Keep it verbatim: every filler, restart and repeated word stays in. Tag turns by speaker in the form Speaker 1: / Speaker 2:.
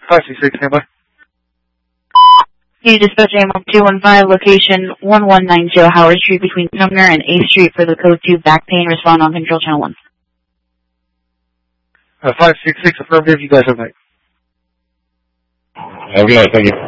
Speaker 1: five six six, standby.
Speaker 2: You dispatch A M O two one five, location one one nine zero Howard Street between Sumner and eighth Street for the code two back pain. Respond on control channel one.
Speaker 1: Uh, five six six, affirmative. You guys have night.
Speaker 3: Have a good night. Thank you.